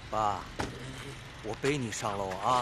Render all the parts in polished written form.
爸，我背你上楼啊。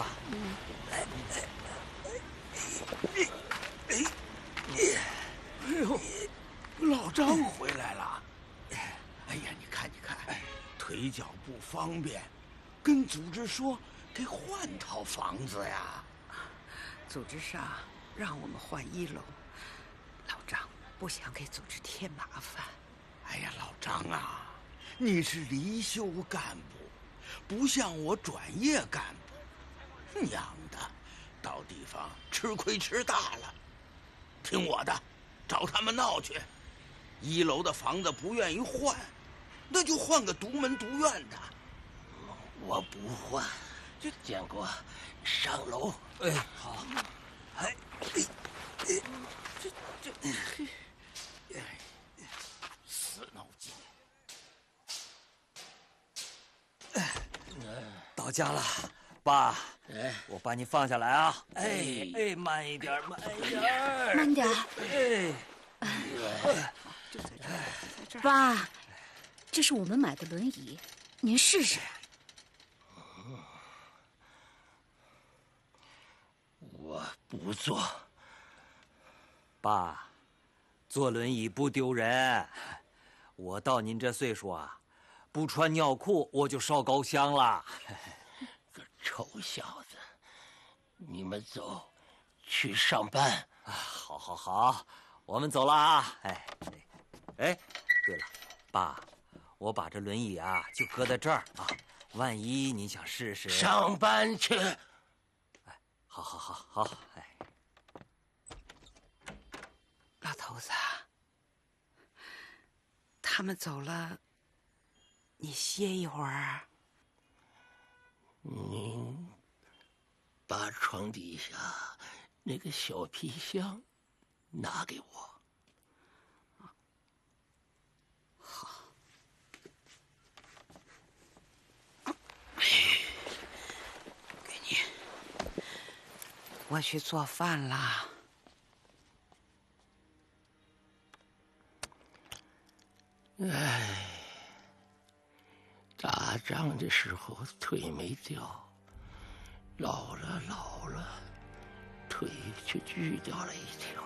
哎呦，老张回来了。哎呀，你看，腿脚不方便，跟组织说给换套房子呀。 组织上让我们换1楼，老张不想给组织添麻烦。 哎呀，老张啊，你是离休干部，不像我转业干部，娘的，到地方吃亏吃大了。听我的，找他们闹去。1楼的房子不愿意换，那就换个独门独院的。 我不换，建国，上楼。 哎，好。哎， 死脑筋。 到家了，爸。我把你放下来啊！慢一点，慢点。 就在这儿。 爸，这是我们买的轮椅，您试试。 我不坐。 爸，坐轮椅不丢人。我到您这岁数啊，不穿尿裤我就烧高香了。 个臭小子，你们走，去上班。 好，我们走了啊。对了，爸，我把这轮椅啊就搁在这儿啊，万一你想试试。 上班去。 好。 老头子，他们走了，你歇一会儿。 您把床底下那个小皮箱拿给我。 好。给你。我去做饭啦。 打仗的时候腿没掉，老了，腿却锯掉了一条。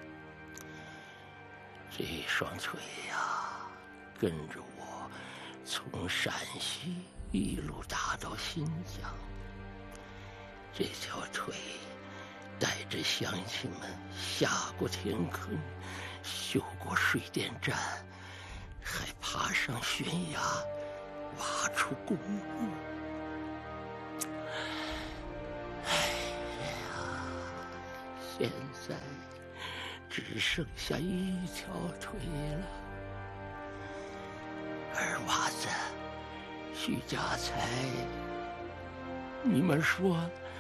这双腿呀，跟着我从陕西一路打到新疆。这条腿带着乡亲们下过田坑，修过水电站，还爬上悬崖，挖出公路。哎呀，现在只剩下一条腿了。二娃子，徐家财，你们说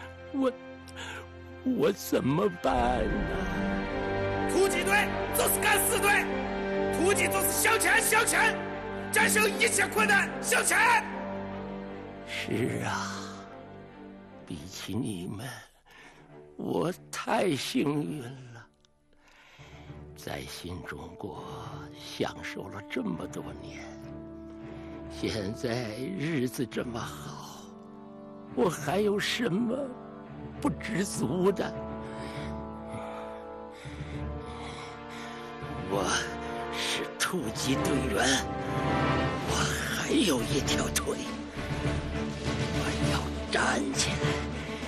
我怎么办呢？ 突击队就是敢死队，突击就是向前，战胜一切困难，向前。 是啊，比起你们，我太幸运了，在新中国享受了这么多年，现在日子这么好，我还有什么不知足的？我是突击队员，我还有一条腿，我要站起来，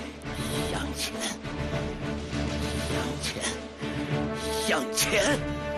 向前，向前，向前。